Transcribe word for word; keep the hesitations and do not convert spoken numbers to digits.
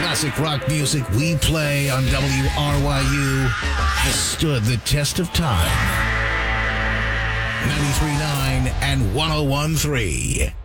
classic rock music we play on W R Y U has stood the test of time. ninety-three point nine and one oh one point three.